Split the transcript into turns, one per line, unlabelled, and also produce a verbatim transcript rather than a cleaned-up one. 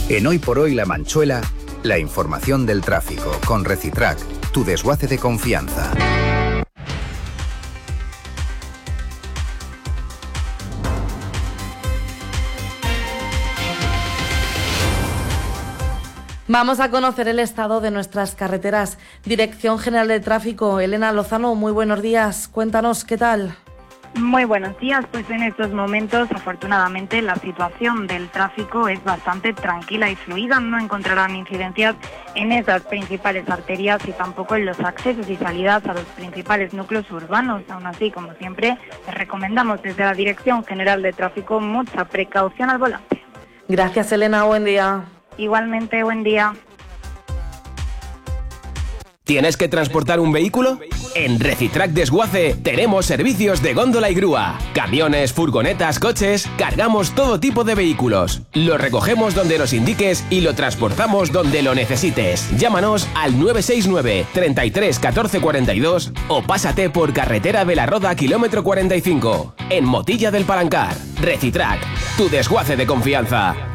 En Hoy por Hoy La Manchuela, la información del tráfico con Recitrac, tu desguace de confianza.
Vamos a conocer el estado de nuestras carreteras. Dirección General de Tráfico, Elena Lozano, muy buenos días. Cuéntanos, ¿qué tal?
Muy buenos días, pues en estos momentos afortunadamente la situación del tráfico es bastante tranquila y fluida, no encontrarán incidencias en esas principales arterias y tampoco en los accesos y salidas a los principales núcleos urbanos. Aún así, como siempre, les recomendamos desde la Dirección General de Tráfico mucha precaución al volante.
Gracias, Elena, buen día.
Igualmente, buen día.
¿Tienes que transportar un vehículo? En Recitrac Desguace tenemos servicios de góndola y grúa. Camiones, furgonetas, coches, cargamos todo tipo de vehículos. Lo recogemos donde nos indiques y lo transportamos donde lo necesites. Llámanos al nueve seis nueve, treinta y tres, catorce cuarenta y dos o pásate por carretera de la Roda, kilómetro cuarenta y cinco. En Motilla del Palancar. Recitrac, tu desguace de confianza.